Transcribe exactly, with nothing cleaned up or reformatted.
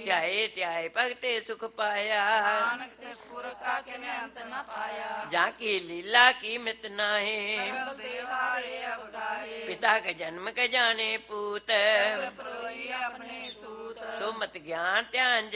ਧਿਆਏ ਧਿਆਏ ਭਗਤੇ ਸੁਖ ਪਾਇਆ ਨਾਨਕ ਤਿਸ ਪੁਰਖ ਕਾ ਕਿਨੇ ਅੰਤ ਨ ਪਾਇਆ ਜਾਂ ਕੀ ਲੀਲਾ ਕੀ ਮਿਤ ਨਾਹੀ ਸਗਲ ਦੇਵਾਰੇ ਅਵਗਾਹੇ ਪਿਤਾ ਕੇ ਜਨਮ ਕੇ ਜਾਣੇ ਪੂਤ ਪਰੋਈ ਆਪਣੇ ਸੂਤ ਸੋ ਮਤ ਗਿਆਨ ਧਿਆਨ